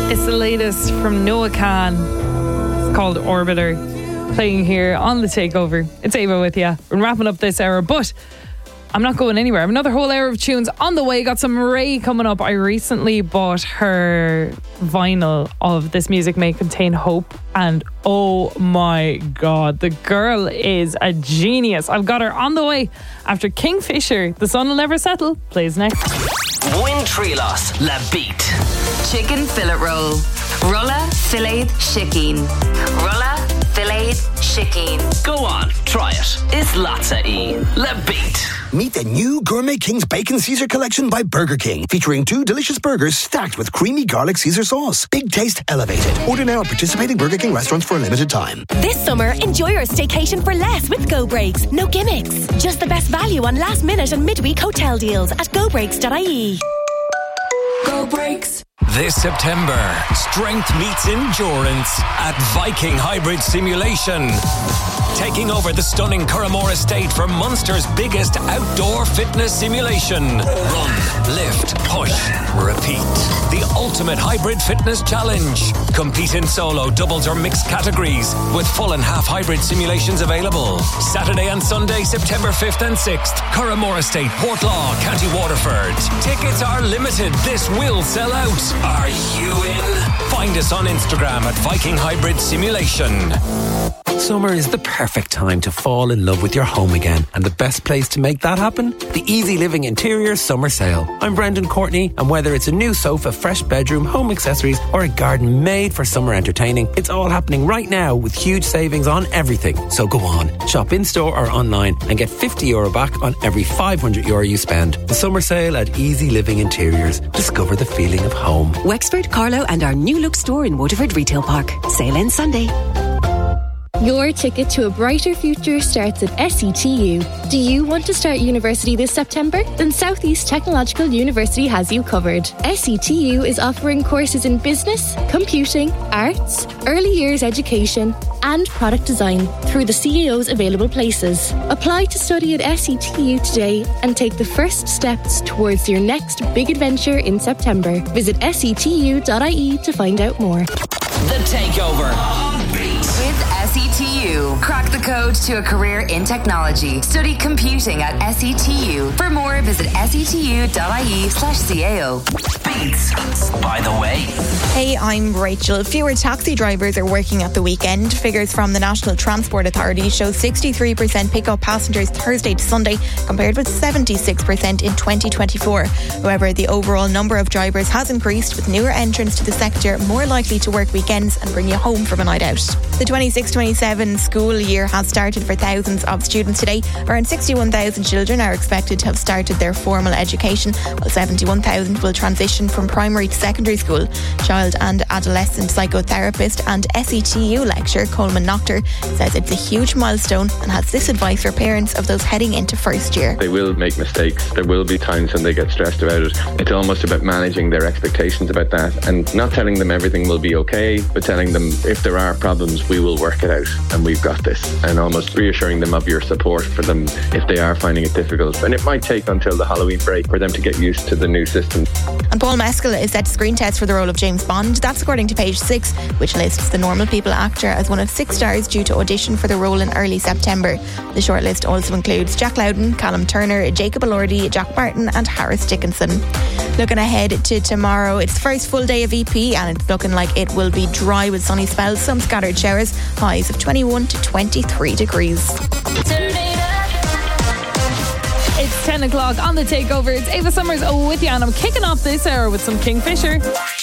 It's the latest from Noah Khan. It's called Orbiter. Playing here on The Takeover. It's Ava with you. We're wrapping up this hour, but I'm not going anywhere. I have another whole hour of tunes on the way. Got some Ray coming up. I recently bought her vinyl of This Music May Contain Hope, and oh my god, the girl is a genius. I've got her on the way after Kingfisher, The Sun Will Never Settle, plays next. Win Trilos La Beat. Chicken fillet roll. Rulla filet chicken. Rulla filet chicken. Go on, try it. It's Latza-E La Beat. Meet the new Gourmet King's Bacon Caesar collection by Burger King, featuring 2 delicious burgers stacked with creamy garlic Caesar sauce. Big taste elevated. Order now at participating Burger King restaurants for a limited time. This summer, enjoy your staycation for less with Go Breaks. No gimmicks. Just the best value on last minute and midweek hotel deals at gobreaks.ie. Go Breaks. This September, strength meets endurance at Viking Hybrid Simulation. Taking over the stunning Curramore Estate for Munster's biggest outdoor fitness simulation. Run, lift, push, repeat. The ultimate hybrid fitness challenge. Compete in solo, doubles or mixed categories with full and half hybrid simulations available. Saturday and Sunday, September 5th and 6th. Curramore Estate, Portlaw, County Waterford. Tickets are limited. This will sell out. Are you in? Find us on Instagram at Viking Hybrid Simulation. Summer is the perfect time to fall in love with your home again, and the best place to make that happen? The Easy Living Interiors Summer Sale. I'm Brendan Courtney, and whether it's a new sofa, fresh bedroom, home accessories, or a garden made for summer entertaining, it's all happening right now with huge savings on everything. So go on, shop in store or online and get €50 back on every €500 you spend. The Summer Sale at Easy Living Interiors. Discover the feeling of home. Wexford, Carlow and our new look store in Waterford Retail Park. Sale ends Sunday. Your ticket to a brighter future starts at SETU. Do you want to start university this September? Then South East Technological University has you covered. SETU is offering courses in business, computing, arts, early years education and product design through the CEO's available places. Apply to study at SETU today and take the first steps towards your next big adventure in September. Visit setu.ie to find out more. The Takeover. With SETU. Crack the code to a career in technology. Study computing at SETU. For more, visit setu.ie/CAO. Beats, by the way. Hey, I'm Rachel. Fewer taxi drivers are working at the weekend. Figures from the National Transport Authority show 63% pick up passengers Thursday to Sunday, compared with 76% in 2024. However, the overall number of drivers has increased, with newer entrants to the sector more likely to work weekends and bring you home from a night out. The 26-27 school year has started for thousands of students today. Around 61,000 children are expected to have started their formal education, while 71,000 will transition from primary to secondary school. Child and adolescent psychotherapist and SETU lecturer Coleman Noctor says it's a huge milestone and has this advice for parents of those heading into first year. They will make mistakes. There will be times when they get stressed about it. It's almost about managing their expectations about that and not telling them everything will be okay, but telling them if there are problems, we will work it out and we've got this, and almost reassuring them of your support for them if they are finding it difficult. And it might take until the Halloween break for them to get used to the new system. And Paul Mescal is set to screen test for the role of James Bond. That's according to Page 6, which lists the Normal People actor as one of 6 stars due to audition for the role in early September. The shortlist also includes Jack Loudon, Callum Turner, Jacob Elordi, Jack Barton and Harris Dickinson. Looking ahead to tomorrow, it's the first full day of EP and it's looking like it will be dry with sunny spells, some scattered showers, highs of 21 to 23 degrees. It's 10 o'clock on The Takeover. It's Ava Summers with you, and I'm kicking off this hour with some Kingfisher.